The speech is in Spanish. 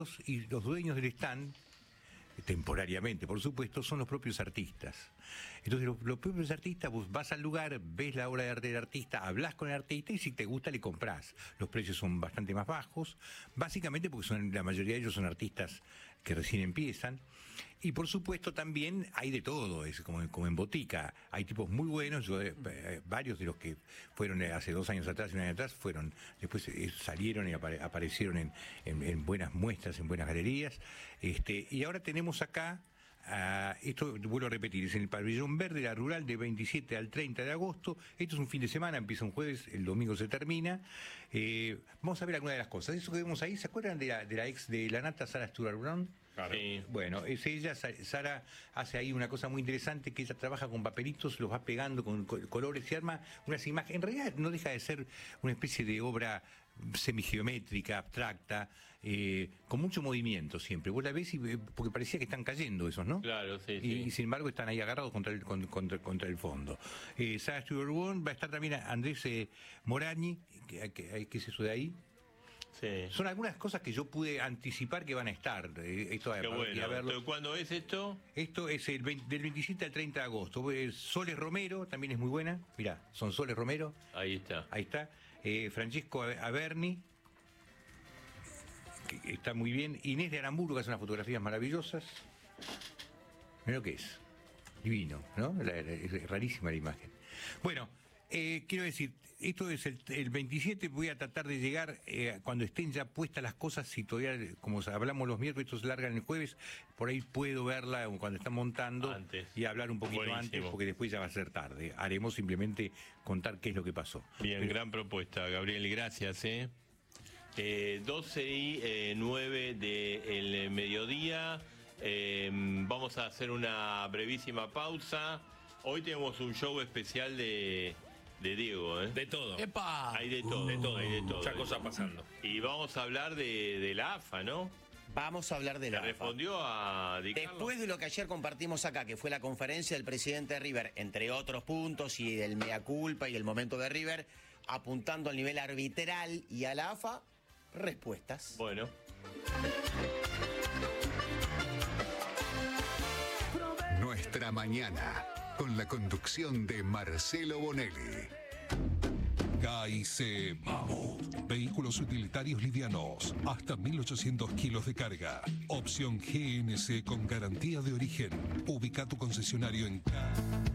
y los dueños del stand, temporariamente por supuesto, son los propios artistas. Entonces los propios artistas, vos vas al lugar, ves la obra de arte del artista, hablas con el artista y si te gusta le comprás. Los precios son bastante más bajos, básicamente porque la mayoría de ellos son artistas que recién empiezan. Y por supuesto también hay de todo, es como en botica. Hay tipos muy buenos, varios de los que fueron hace 2 años atrás y 1 año atrás después salieron y aparecieron en buenas muestras, en buenas galerías. Y ahora tenemos acá, esto vuelvo a repetir, es en el Pabellón Verde, la Rural, de 27 al 30 de agosto. Esto es un fin de semana, empieza un jueves, el domingo se termina. Vamos a ver algunas de las cosas. Eso que vemos ahí, ¿se acuerdan de la ex de la nata, Sara Stuart-Brown? Claro. Sí. Bueno, es ella. Sara hace ahí una cosa muy interesante, que ella trabaja con papelitos, los va pegando con colores y arma unas imágenes. En realidad no deja de ser una especie de obra semigeométrica, abstracta, con mucho movimiento siempre. Vos la ves porque parecía que están cayendo esos, ¿no? Claro, sí, y sin embargo están ahí agarrados contra el fondo. Sara Stuart-Brown, va a estar también Andrés Moragni, ¿qué es eso de ahí? Sí. Son algunas cosas que yo pude anticipar que van a estar. Qué bueno. ¿Cuándo es esto? Esto es del 27 al 30 de agosto. Soles Romero también es muy buena. Mirá, son Soles Romero. Ahí está. Ahí está. Francesco Averni, que está muy bien. Inés de Aramburu, que hace unas fotografías maravillosas. Mirá lo que es. Divino, ¿no? Es rarísima la imagen. Bueno, quiero decir, esto es el 27, voy a tratar de llegar cuando estén ya puestas las cosas, si todavía, como hablamos los miércoles, esto se largan el jueves, por ahí puedo verla cuando están montando antes. Y hablar un poquito Buenísimo. Antes, porque después ya va a ser tarde. Haremos simplemente contar qué es lo que pasó. Bien, gran propuesta, Gabriel, gracias. 12 y 9 del mediodía, vamos a hacer una brevísima pausa. Hoy tenemos un show especial de Diego, De todo. ¡Epa! Hay de todo. Hay de todo. Mucha cosa pasando. Y vamos a hablar de la AFA, ¿no? Vamos a hablar de la AFA. Respondió a Di Carlo. Después de lo que ayer compartimos acá, que fue la conferencia del presidente de River, entre otros puntos, y del mea culpa y el momento de River, apuntando al nivel arbitral y a la AFA, respuestas. Bueno. Nuestra mañana, con la conducción de Marcelo Bonelli. KIC Mamut. Vehículos utilitarios livianos, hasta 1.800 kilos de carga. Opción GNC con garantía de origen. Ubica tu concesionario en K.